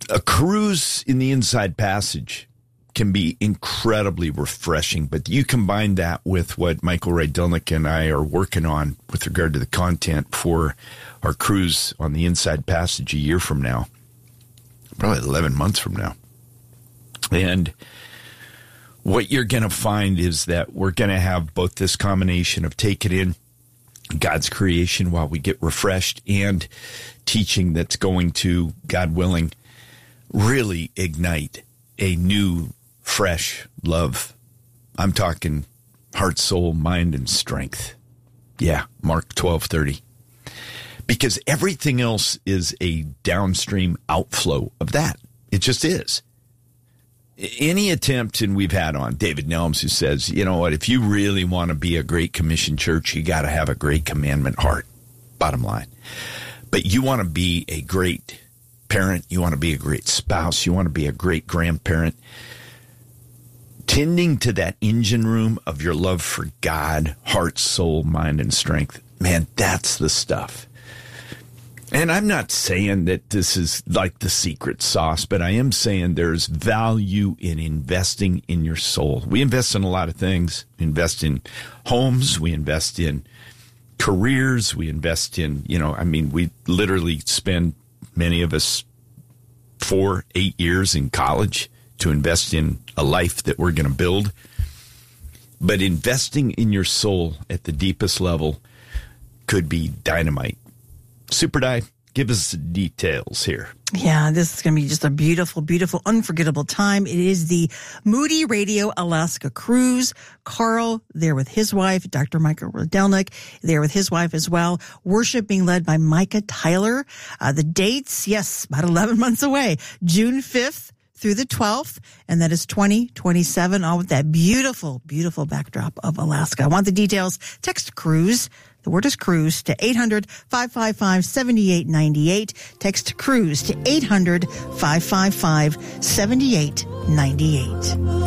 A cruise in the Inside Passage can be incredibly refreshing, but you combine that with what Michael Rydelnik and I are working on with regard to the content for our cruise on the Inside Passage a year from now, probably 11 months from now. And what you're going to find is that we're going to have both this combination of taking in God's creation while we get refreshed and teaching that's going to, God willing, really ignite a new, fresh love. I'm talking heart, soul, mind, and strength. Yeah, Mark 12:30. Because everything else is a downstream outflow of that. It just is. Any attempt, and we've had on David Nelms, who says, you know what, if you really want to be a Great Commission church, you got to have a great commandment heart, bottom line. But you want to be a great parent, you want to be a great spouse, you want to be a great grandparent. Tending to that engine room of your love for God, heart, soul, mind, and strength, man, that's the stuff. And I'm not saying that this is like the secret sauce, but I am saying there's value in investing in your soul. We invest in a lot of things. We invest in homes. We invest in careers. We invest in, we literally spend, many of us, 4-8 years in college to invest in a life that we're going to build. But investing in your soul at the deepest level could be dynamite. Super Di, give us the details here. Yeah, this is going to be just a beautiful, beautiful, unforgettable time. It is the Moody Radio Alaska Cruise. Carl there with his wife, Dr. Michael Rydelnik there with his wife as well. Worship being led by Micah Tyler. The dates, yes, about 11 months away. June 5th through the 12th, and that is 2027, all with that beautiful, beautiful backdrop of Alaska. I want the details. Text cruise. The word is cruise to 800-555-7898. Text cruise to 800-555-7898.